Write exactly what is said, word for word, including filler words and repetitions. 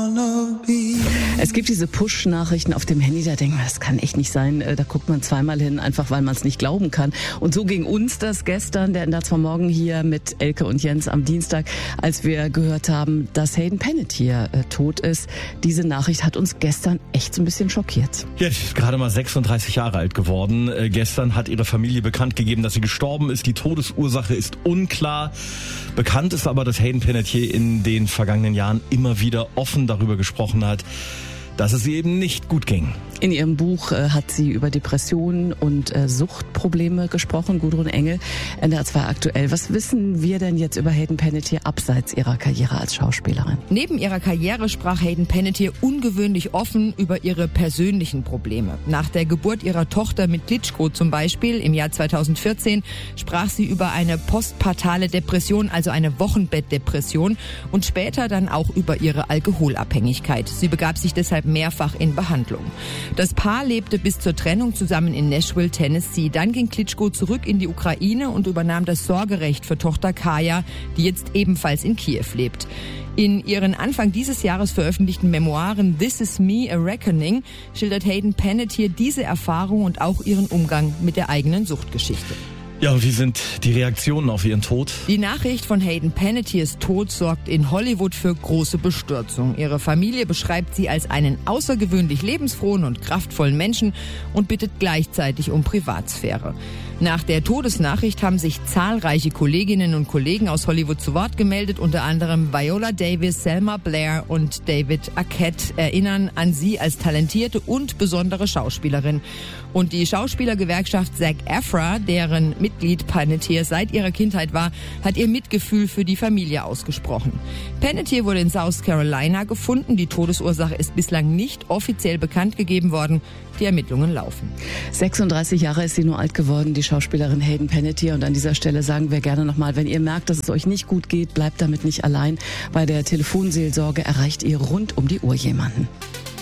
wanna be. Es gibt diese Push-Nachrichten auf dem Handy, da denken wir, das kann echt nicht sein. Da guckt man zweimal hin, einfach weil man es nicht glauben kann. Und so ging uns das gestern, der N D R Morgen hier mit Elke und Jens am Dienstag, als wir gehört haben, dass Hayden Panettiere äh, tot ist. Diese Nachricht hat uns gestern echt so ein bisschen schockiert. Ja, sie ist gerade mal sechsunddreißig Jahre alt geworden. Äh, gestern hat ihre Familie bekannt gegeben, dass sie gestorben ist. Die Todesursache ist unklar. Bekannt ist aber, dass Hayden Panettiere in den vergangenen Jahren immer wieder offen darüber gesprochen hat, dass es ihr eben nicht gut ging. In ihrem Buch äh, hat sie über Depressionen und äh, Suchtprobleme gesprochen, Gudrun Engel, N D R zwei aktuell. Was wissen wir denn jetzt über Hayden Panettiere abseits ihrer Karriere als Schauspielerin? Neben ihrer Karriere sprach Hayden Panettiere ungewöhnlich offen über ihre persönlichen Probleme. Nach der Geburt ihrer Tochter mit Klitschko zum Beispiel im Jahr zweitausendvierzehn sprach sie über eine postpartale Depression, also eine Wochenbettdepression, und später dann auch über ihre Alkoholabhängigkeit. Sie begab sich deshalb mehrfach in Behandlung. Das Paar lebte bis zur Trennung zusammen in Nashville, Tennessee. Dann ging Klitschko zurück in die Ukraine und übernahm das Sorgerecht für Tochter Kaja, die jetzt ebenfalls in Kiew lebt. In ihren Anfang dieses Jahres veröffentlichten Memoiren This Is Me, A Reckoning schildert Hayden Panettiere diese Erfahrung und auch ihren Umgang mit der eigenen Suchtgeschichte. Ja, und wie sind die Reaktionen auf ihren Tod? Die Nachricht von Hayden Panettieres Tod sorgt in Hollywood für große Bestürzung. Ihre Familie beschreibt sie als einen außergewöhnlich lebensfrohen und kraftvollen Menschen und bittet gleichzeitig um Privatsphäre. Nach der Todesnachricht haben sich zahlreiche Kolleginnen und Kollegen aus Hollywood zu Wort gemeldet, unter anderem Viola Davis, Selma Blair und David Arquette erinnern an sie als talentierte und besondere Schauspielerin. Und die Schauspielergewerkschaft SAG-AFTRA, deren Mitglied Panettiere seit ihrer Kindheit war, hat ihr Mitgefühl für die Familie ausgesprochen. Panettiere wurde in South Carolina gefunden. Die Todesursache ist bislang nicht offiziell bekannt gegeben worden. Die Ermittlungen laufen. sechsunddreißig Jahre ist sie nur alt geworden, die Schauspielerin Hayden Panettiere. Und an dieser Stelle sagen wir gerne nochmal, wenn ihr merkt, dass es euch nicht gut geht, bleibt damit nicht allein. Bei der Telefonseelsorge erreicht ihr rund um die Uhr jemanden.